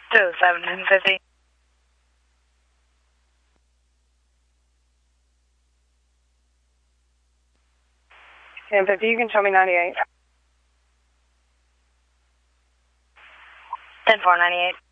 $750. 1050, you can show me 98. 10498.